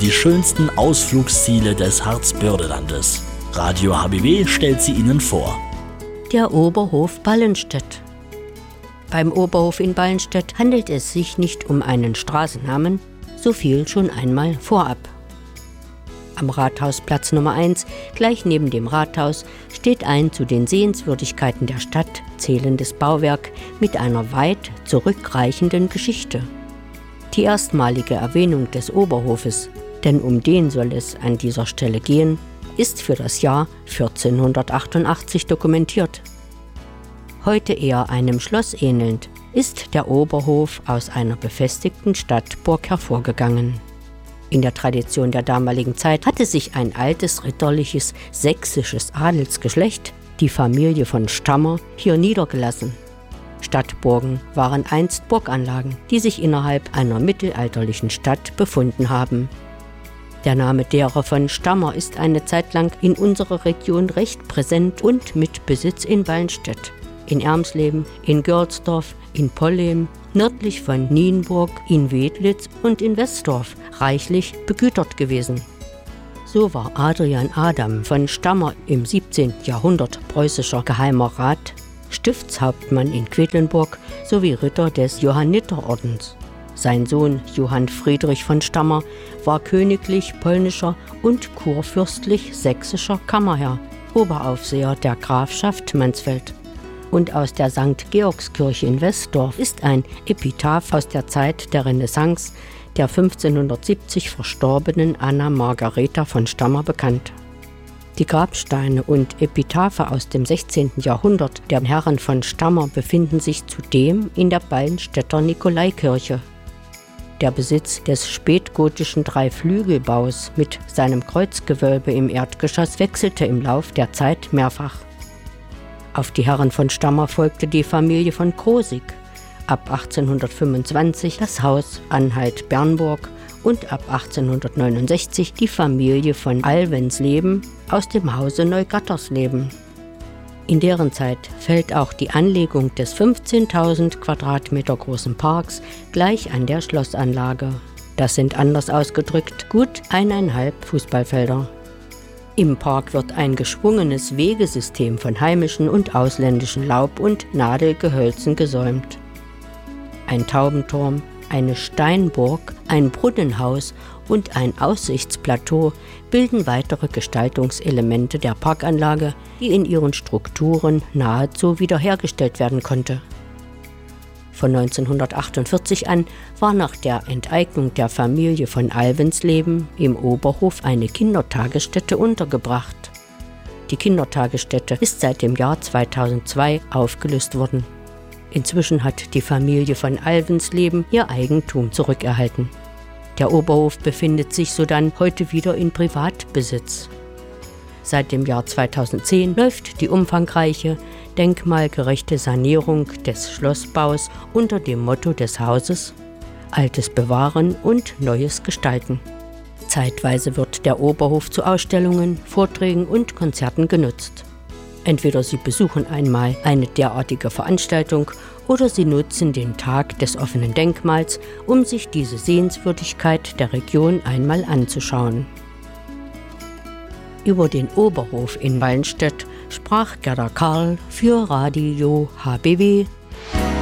die schönsten Ausflugsziele des Harzbördelandes. Radio HBW stellt sie Ihnen vor. Der Oberhof Ballenstedt. Beim Oberhof in Ballenstedt handelt es sich nicht um einen Straßennamen, so viel schon einmal vorab. Am Rathausplatz Nummer 1, gleich neben dem Rathaus, steht ein zu den Sehenswürdigkeiten der Stadt zählendes Bauwerk mit einer weit zurückreichenden Geschichte. Die erstmalige Erwähnung des Oberhofes, denn um den soll es an dieser Stelle gehen, ist für das Jahr 1488 dokumentiert. Heute eher einem Schloss ähnelnd, ist der Oberhof aus einer befestigten Stadtburg hervorgegangen. In der Tradition der damaligen Zeit hatte sich ein altes ritterliches sächsisches Adelsgeschlecht, die Familie von Stammer, hier niedergelassen. Stadtburgen waren einst Burganlagen, die sich innerhalb einer mittelalterlichen Stadt befunden haben. Der Name derer von Stammer ist eine Zeit lang in unserer Region recht präsent und mit Besitz in Ballenstedt, in Ermsleben, in Görlsdorf, in Pollem, nördlich von Nienburg, in Wedlitz und in Westdorf reichlich begütert gewesen. So war Adrian Adam von Stammer im 17. Jahrhundert preußischer Geheimer Rat, Stiftshauptmann in Quedlinburg sowie Ritter des Johanniterordens. Sein Sohn Johann Friedrich von Stammer war königlich polnischer und kurfürstlich sächsischer Kammerherr, Oberaufseher der Grafschaft Mansfeld. Und aus der St. Georgskirche in Westdorf ist ein Epitaph aus der Zeit der Renaissance der 1570 verstorbenen Anna Margareta von Stammer bekannt. Die Grabsteine und Epitaphe aus dem 16. Jahrhundert der Herren von Stammer befinden sich zudem in der Ballenstedter Nikolaikirche. Der Besitz des spätgotischen Dreiflügelbaus mit seinem Kreuzgewölbe im Erdgeschoss wechselte im Lauf der Zeit mehrfach. Auf die Herren von Stammer folgte die Familie von Krosigk, ab 1825 das Haus Anhalt-Bernburg und ab 1869 die Familie von Alvensleben aus dem Hause Neugattersleben. In deren Zeit fällt auch die Anlegung des 15.000 Quadratmeter großen Parks gleich an der Schlossanlage. Das sind anders ausgedrückt gut 1,5 Fußballfelder. Im Park wird ein geschwungenes Wegesystem von heimischen und ausländischen Laub- und Nadelgehölzen gesäumt. Ein Taubenturm, eine Steinburg, ein Brunnenhaus und ein Aussichtsplateau bilden weitere Gestaltungselemente der Parkanlage, die in ihren Strukturen nahezu wiederhergestellt werden konnte. Von 1948 an war nach der Enteignung der Familie von Alvensleben im Oberhof eine Kindertagesstätte untergebracht. Die Kindertagesstätte ist seit dem Jahr 2002 aufgelöst worden. Inzwischen hat die Familie von Alvensleben ihr Eigentum zurückerhalten. Der Oberhof befindet sich sodann heute wieder in Privatbesitz. Seit dem Jahr 2010 läuft die umfangreiche, denkmalgerechte Sanierung des Schlossbaus unter dem Motto des Hauses Altes bewahren und Neues gestalten. Zeitweise wird der Oberhof zu Ausstellungen, Vorträgen und Konzerten genutzt. Entweder Sie besuchen einmal eine derartige Veranstaltung oder Sie nutzen den Tag des offenen Denkmals, um sich diese Sehenswürdigkeit der Region einmal anzuschauen. Über den Oberhof in Ballenstedt sprach Gerda Karl für Radio HBW.